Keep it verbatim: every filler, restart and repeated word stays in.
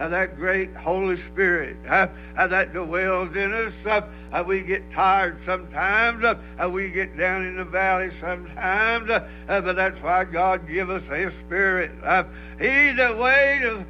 uh, that great Holy Spirit uh, uh, that dwells in us. Uh, uh, we get tired sometimes. Uh, uh, we get down in the valley sometimes. Uh, uh, but that's why God give us His Spirit. Uh, he's the way to